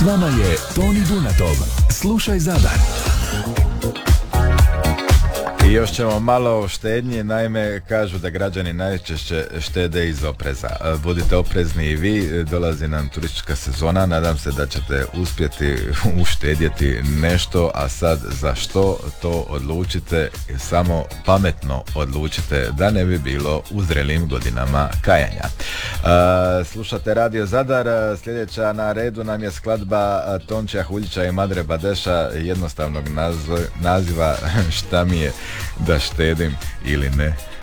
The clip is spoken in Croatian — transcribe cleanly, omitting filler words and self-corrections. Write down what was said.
S vama je Toni Dunatov. Slušaj Zadar. I još ćemo malo o štednji, naime kažu da građani najčešće štede iz opreza. Budite oprezni i vi, dolazi nam turistička sezona, nadam se da ćete uspjeti uštedjeti nešto, a sad za što to odlučite, samo pametno odlučite da ne bi bilo u zrelim godinama kajanja. Slušate Radio Zadar, sljedeća na redu nam je skladba Tončija Huljića i Madre Badeša, jednostavnog naziva Šta mi je da štedim ili ne.